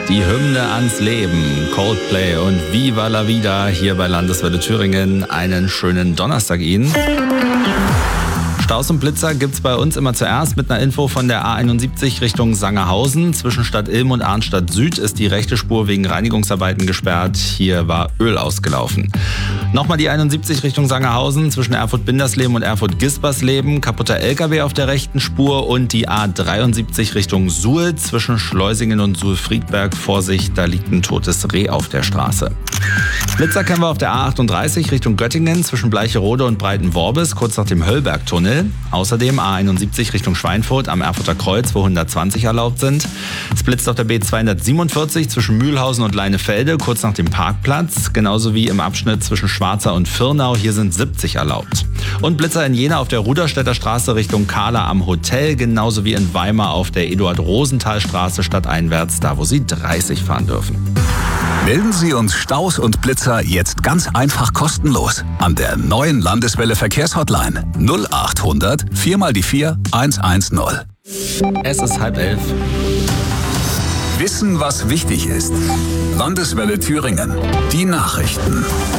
Die Hymne ans Leben, Coldplay und Viva la Vida hier bei Landeswelle Thüringen. Einen schönen Donnerstag Ihnen. Staus und Blitzer gibt's bei uns immer zuerst mit einer Info von der A71 Richtung Sangerhausen. Zwischen Stadt Ilm und Arnstadt Süd ist die rechte Spur wegen Reinigungsarbeiten gesperrt. Hier war Öl ausgelaufen. Nochmal die 71 Richtung Sangerhausen zwischen Erfurt-Bindersleben und Erfurt-Gispersleben. Kaputter LKW auf der rechten Spur und die A73 Richtung Suhl zwischen Schleusingen und Suhl-Friedberg. Vorsicht, da liegt ein totes Reh auf der Straße. Blitzer kennen wir auf der A38 Richtung Göttingen zwischen Bleicherode und Breitenworbis, kurz nach dem Höllbergtunnel. Außerdem A71 Richtung Schweinfurt am Erfurter Kreuz, wo 120 erlaubt sind. Es blitzt auf der B247 zwischen Mühlhausen und Leinefelde, kurz nach dem Parkplatz. Genauso wie im Abschnitt zwischen Schwarza und Firnau, hier sind 70 erlaubt. Und Blitzer in Jena auf der Ruderstädter Straße Richtung Kahler am Hotel, genauso wie in Weimar auf der Eduard-Rosenthal-Straße stadteinwärts, da wo Sie 30 fahren dürfen. Melden Sie uns Staus und Blitzer jetzt ganz einfach kostenlos an der neuen Landeswelle Verkehrshotline 0800 4 mal die 4 110. Es ist 10:30. Wissen, was wichtig ist. Landeswelle Thüringen. Die Nachrichten.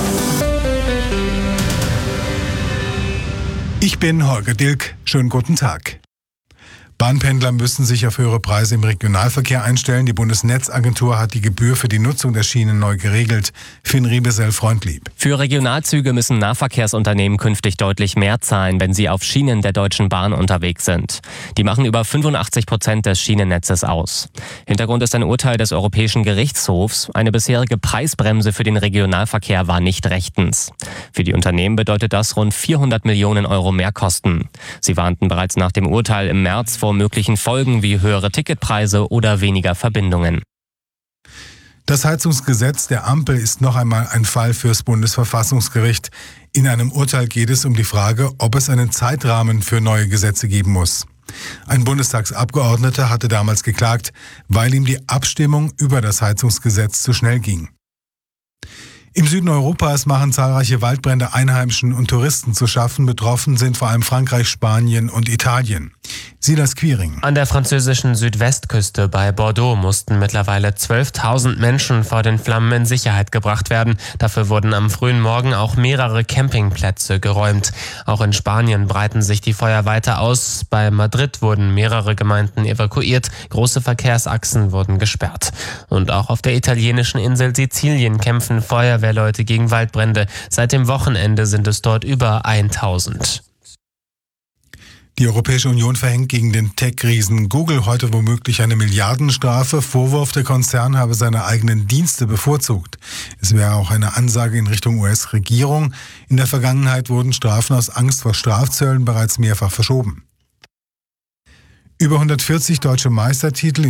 Ich bin Holger Dilk. Schönen guten Tag. Bahnpendler müssen sich auf höhere Preise im Regionalverkehr einstellen. Die Bundesnetzagentur hat die Gebühr für die Nutzung der Schienen neu geregelt. Finn Riebesell-Freundlieb. Für Regionalzüge müssen Nahverkehrsunternehmen künftig deutlich mehr zahlen, wenn sie auf Schienen der Deutschen Bahn unterwegs sind. Die machen über 85% des Schienennetzes aus. Hintergrund ist ein Urteil des Europäischen Gerichtshofs. Eine bisherige Preisbremse für den Regionalverkehr war nicht rechtens. Für die Unternehmen bedeutet das rund 400 Millionen Euro Mehrkosten. Sie warnten bereits nach dem Urteil im März vor möglichen Folgen wie höhere Ticketpreise oder weniger Verbindungen. Das Heizungsgesetz der Ampel ist noch einmal ein Fall fürs Bundesverfassungsgericht. In einem Urteil geht es um die Frage, ob es einen Zeitrahmen für neue Gesetze geben muss. Ein Bundestagsabgeordneter hatte damals geklagt, weil ihm die Abstimmung über das Heizungsgesetz zu schnell ging. Im Süden Europas machen zahlreiche Waldbrände Einheimischen und Touristen zu schaffen. Betroffen sind vor allem Frankreich, Spanien und Italien. Silas Quiring. An der französischen Südwestküste bei Bordeaux mussten mittlerweile 12.000 Menschen vor den Flammen in Sicherheit gebracht werden. Dafür wurden am frühen Morgen auch mehrere Campingplätze geräumt. Auch in Spanien breiten sich die Feuer weiter aus. Bei Madrid wurden mehrere Gemeinden evakuiert. Große Verkehrsachsen wurden gesperrt. Und auch auf der italienischen Insel Sizilien kämpfen Feuerwehrleute gegen Waldbrände. Seit dem Wochenende sind es dort über 1000. Die Europäische Union verhängt gegen den Tech-Riesen Google heute womöglich eine Milliardenstrafe. Vorwurf, der Konzern habe seine eigenen Dienste bevorzugt. Es wäre auch eine Ansage in Richtung US-Regierung. In der Vergangenheit wurden Strafen aus Angst vor Strafzöllen bereits mehrfach verschoben. Über 140 deutsche Meistertitel